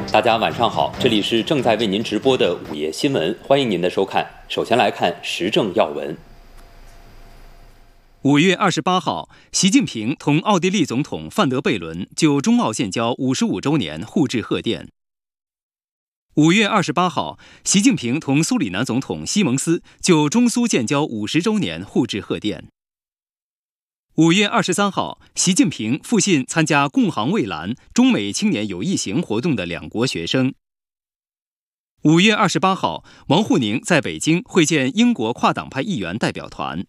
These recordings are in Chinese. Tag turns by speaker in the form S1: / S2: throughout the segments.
S1: 大家晚上好，这里是正在为您直播的午夜新闻，欢迎您的收看。首先来看时政要闻。
S2: 5月28号，习近平同奥地利总统范德贝伦就中奥建交55周年互致贺电。5月28号，习近平同苏里南总统西蒙斯就中苏建交50周年互致贺电。5月23号，习近平复信参加共航蔚蓝中美青年友谊行活动的两国学生。5月28号，王沪宁在北京会见英国跨党派议员代表团。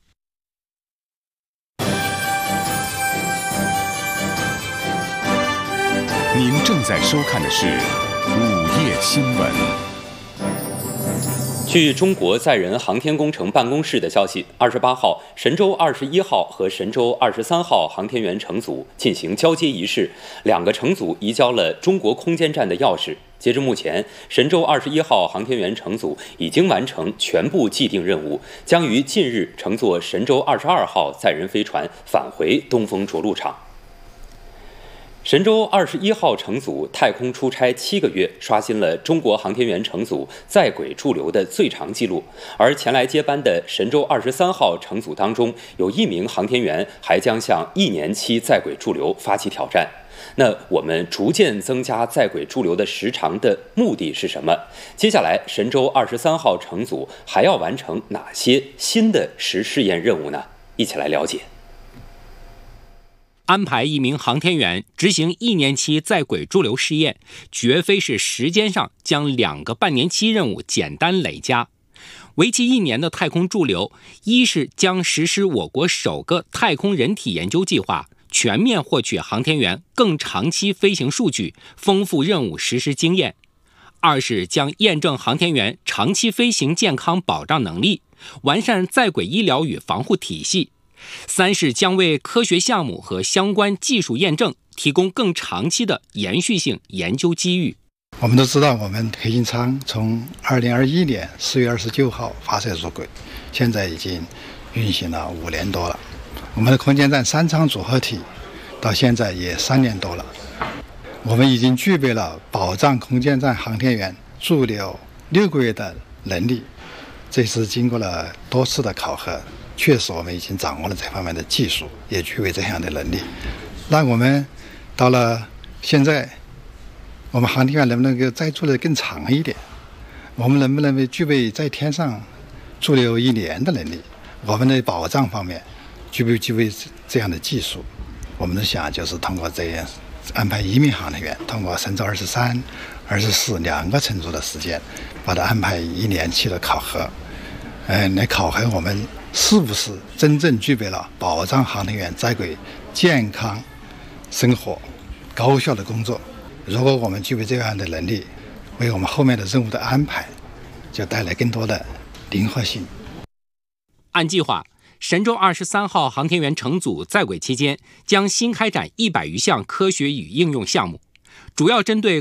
S3: 您正在收看的是午夜新闻。
S1: 据中国载人航天工程办公室的消息，28号，神舟21号和神舟23号航天员乘组进行交接仪式，两个乘组移交了中国空间站的钥匙。截至目前，神舟21号航天员乘组已经完成全部既定任务，将于近日乘坐神舟22号载人飞船返回东风着陆场。神舟21号乘组太空出差7个月，刷新了中国航天员乘组在轨驻留的最长纪录。而前来接班的神舟23号乘组当中，有1名航天员还将向1年期在轨驻留发起挑战。那我们逐渐增加在轨驻留的时长的目的是什么？接下来，神舟23号乘组还要完成哪些新的实试验任务呢？一起来了解。
S4: 安排1名航天员执行1年期在轨驻留试验，绝非是时间上将2个半年期任务简单累加。为期1年的太空驻留，一是将实施我国首个太空人体研究计划，全面获取航天员更长期飞行数据，丰富任务实施经验；二是将验证航天员长期飞行健康保障能力，完善在轨医疗与防护体系；三是将为科学项目和相关技术验证提供更长期的延续性研究机遇。
S5: 我们都知道，我们黑金舱从2021年4月29号发射入轨，现在已经运行了5年多了。我们的空间站3舱组合体到现在也3年多了。我们已经具备了保障空间站航天员驻留6个月的能力，这是经过了多次的考核，确实我们已经掌握了这方面的技术，也具备这样的能力。那我们到了现在，我们航天员能不能够再驻留更长一点？我们能不能具备在天上驻留1年的能力？我们的保障方面具备这样的技术？我们的想就是通过这样安排1名航天员，通过神舟23、242个乘组的时间，把它安排1年期的考核，来考核我们是不是真正具备了保障航天员在轨健康生活、高效的工作。如果我们具备这样的能力，为我们后面的任务的安排就带来更多的灵活性。
S4: 按计划，神舟23号航天员乘组在轨期间将新开展100余项科学与应用项目，主要针对